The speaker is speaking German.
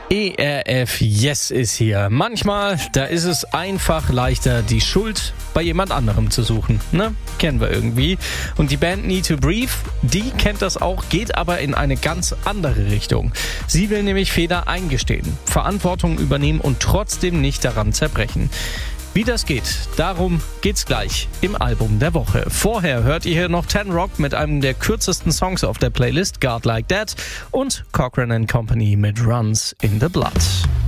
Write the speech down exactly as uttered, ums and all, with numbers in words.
E R F Yes ist hier. Manchmal, da ist es einfach leichter, die Schuld bei jemand anderem zu suchen. Ne? Kennen wir irgendwie. Und die Band Need to Breathe, die kennt das auch, geht aber in eine ganz andere Richtung. Sie will nämlich Fehler eingestehen, Verantwortung übernehmen und trotzdem nicht daran zerbrechen. Wie das geht, darum geht's gleich im Album der Woche. Vorher hört ihr hier noch Ten Rock mit einem der kürzesten Songs auf der Playlist, God Like That, und Cochran and Company mit Runs in the Blood.